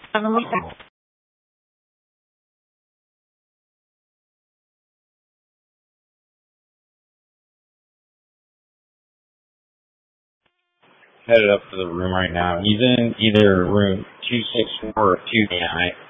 Headed up to the room right now. He's in either room 264 or 289.